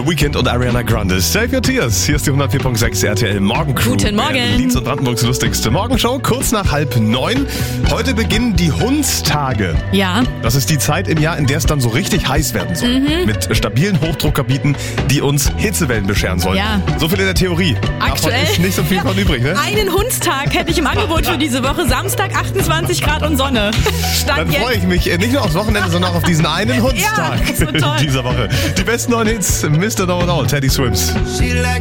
Weeknd und Ariana Grande. Save Your Tears. Hier ist die 104.6 RTL Morgencrew. Guten Morgen. Berlins und Brandenburgs lustigste Morgenshow. Kurz nach 8:30. Heute beginnen die Hundstage. Ja. Das ist die Zeit im Jahr, in der es dann so richtig heiß werden soll. Mit stabilen Hochdruckgebieten, die uns Hitzewellen bescheren sollen. Ja. So viel in der Theorie. Aktuell Davon ist nicht so viel von übrig, ne? Einen Hundstag hätte ich im Angebot für diese Woche. Samstag 28 Grad und Sonne. Stand Dann jetzt. freue ich mich nicht nur aufs Wochenende, sondern auch auf diesen einen Hundstag Ja, das wird toll. dieser Woche. Die besten neuen Hits, Mr. Know It All, Teddy Swims.